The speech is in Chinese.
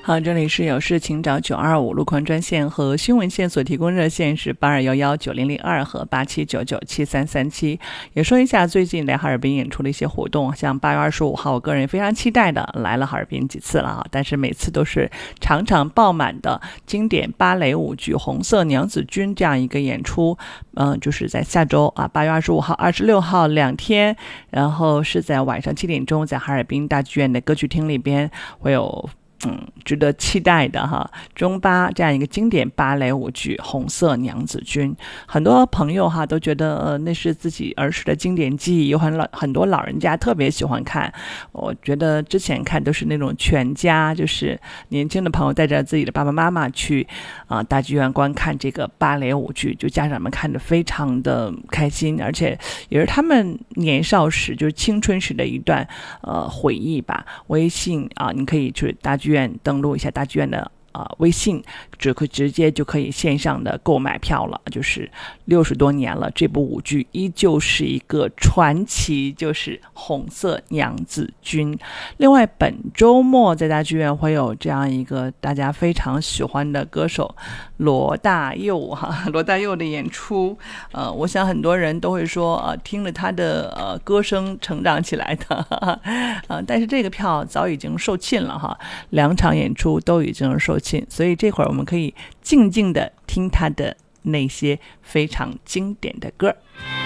好，这里是有事请找925路况专线和新闻线所提供热线是82119002和87997337。也说一下最近来哈尔滨演出的一些活动，像8月25号，我个人非常期待的来了哈尔滨几次了啊，但是每次都是场场爆满的经典芭蕾舞剧《红色娘子军》这样一个演出，就是在下周啊，8月25号、26号2天，然后是在晚上7点钟，在哈尔滨大剧院的歌剧厅里边会有。值得期待的哈，中巴这样一个经典芭蕾舞剧《红色娘子军》，很多朋友哈都觉得那是自己儿时的经典记忆，有很多老人家特别喜欢看。我觉得之前看都是那种全家，就是年轻的朋友带着自己的爸爸妈妈去大剧院观看这个芭蕾舞剧，就家长们看得非常的开心，而且也是他们年少时就是青春时的一段回忆吧。微信你可以去大剧院登录一下大剧院的微信，直接就可以线上的购买票了。就是60多年了，这部舞剧依旧是一个传奇，就是红色娘子军。另外本周末在大剧院会有这样一个大家非常喜欢的歌手罗大佑罗大佑的演出。我想很多人都会说听了他的歌声成长起来的但是这个票早已经售罄了2场演出都已经售罄，所以这会儿我们可以静静的听他的那些非常经典的歌。